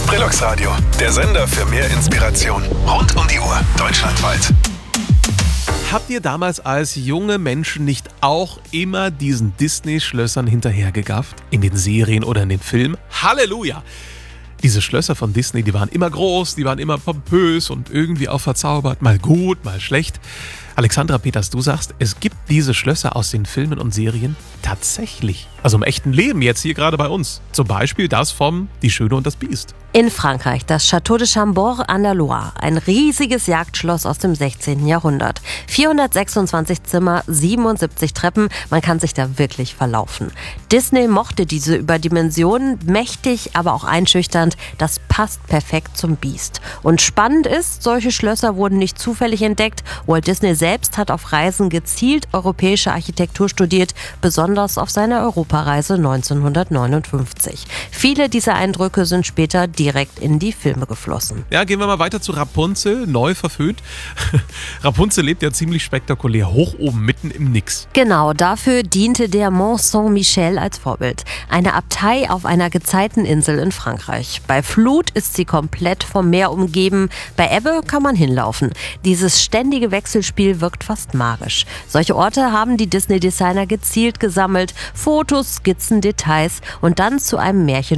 Brilox Radio, der Sender für mehr Inspiration. Rund um die Uhr, deutschlandweit. Habt ihr damals als junge Menschen nicht auch immer diesen Disney-Schlössern hinterhergegafft? In den Serien oder in den Filmen? Halleluja! Diese Schlösser von Disney, die waren immer groß, die waren immer pompös und irgendwie auch verzaubert. Mal gut, mal schlecht. Alexandra Peters, du sagst, es gibt diese Schlösser aus den Filmen und Serien tatsächlich. Also im echten Leben, jetzt hier gerade bei uns. Zum Beispiel das vom Die Schöne und das Biest. In Frankreich das Château de Chambord an der Loire, ein riesiges Jagdschloss aus dem 16. Jahrhundert. 426 Zimmer, 77 Treppen, man kann sich da wirklich verlaufen. Disney mochte diese Überdimensionen, mächtig, aber auch einschüchternd, das passt perfekt zum Biest. Und spannend ist, solche Schlösser wurden nicht zufällig entdeckt. Walt Disney selbst hat auf Reisen gezielt europäische Architektur studiert, besonders auf seiner Europareise 1959. Viele dieser Eindrücke sind später direkt in die Filme geflossen. Ja, gehen wir mal weiter zu Rapunzel, neu verföhnt. Rapunzel lebt ja ziemlich spektakulär, hoch oben, mitten im Nix. Genau, dafür diente der Mont Saint-Michel als Vorbild. Eine Abtei auf einer Gezeiteninsel in Frankreich. Bei Flut ist sie komplett vom Meer umgeben, bei Ebbe kann man hinlaufen. Dieses ständige Wechselspiel wirkt fast magisch. Solche Orte haben die Disney-Designer gezielt gesammelt, Fotos, Skizzen, Details und dann zu einem Märchen